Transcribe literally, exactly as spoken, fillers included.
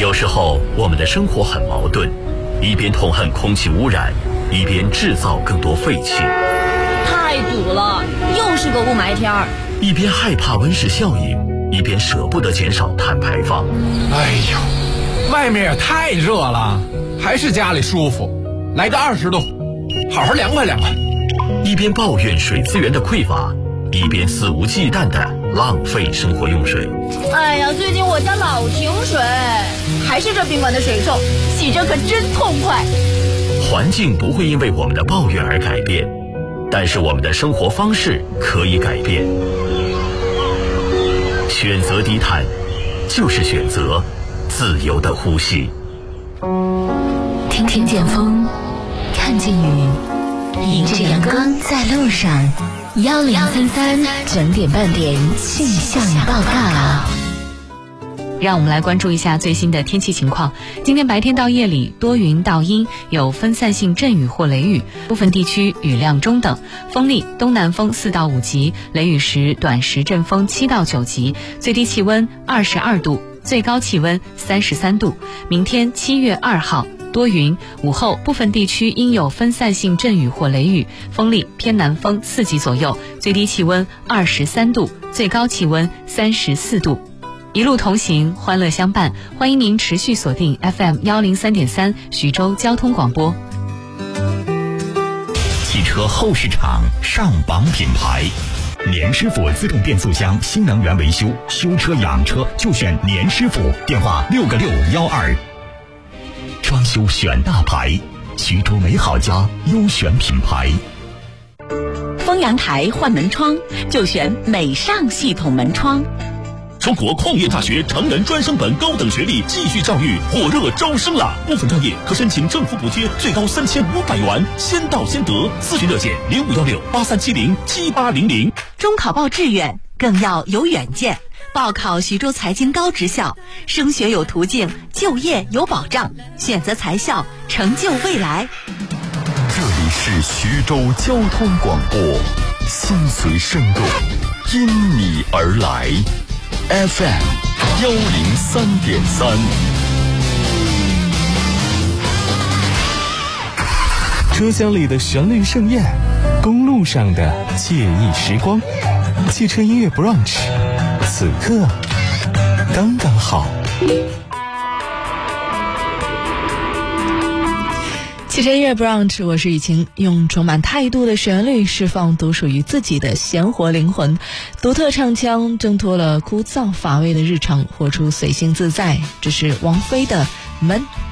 有时候我们的生活很矛盾，一边痛恨空气污染，一边制造更多废气。 太堵了，又是个雾霾天儿。 一边害怕温室效应，一边舍不得减少碳排放。 哎呦，外面也太热了，还是家里舒服。来个二十度，好好凉快凉快。 一边抱怨水资源的匮乏，一边肆无忌惮地浪费生活用水。 哎呀，最近我家老停水，还是这宾馆的水臭，洗着可真痛快。 环境不会因为我们的抱怨而改变，但是我们的生活方式可以改变。选择低碳，就是选择自由的呼吸。 听听见风，看见雨，迎着阳光在路上。幺零三三整点半点气象报告。 让我们来关注一下最新的天气情况。今天白天到夜里多云到阴，有分散性阵雨或雷雨，部分地区雨量中等，风力东南风四到五级，雷雨时短时阵风七到九级，最低气温二十二度，最高气温三十三度。明天七月二号多云，午后部分地区应有分散性阵雨或雷雨，风力偏南风四级左右，最低气温二十三度，最高气温三十四度。一路同行，欢乐相伴，欢迎您持续锁定 F M 幺零三点三徐州交通广播。 汽车后市场上榜品牌，年师傅自动变速箱新能源维修，修车养车就选年师傅，电话六个六幺二。装修选大牌，徐州美好家优选品牌。 封阳台换门窗就选美尚系统门窗。 中国矿业大学成人专升本高等学历继续教育火热招生了，部分专业可申请政府补贴，最高三千五百元，先到先得。咨询热线零五幺六八三七零七八零零。 中考报志愿更要有远见，报考徐州财经高职校，升学有途径，就业有保障，选择财校，成就未来。 这里是徐州交通广播，心随生动，因你而来。F M 幺零三点三， 车厢里的旋律盛宴，公路上的惬意时光，汽车音乐 brunch， 此刻刚刚好。 汽车音乐 brunch， 我是雨晴，用充满态度的旋律释放独属于自己的鲜活灵魂，独特唱腔挣脱了枯燥乏味的日常，活出随性自在。这是王菲的《门》。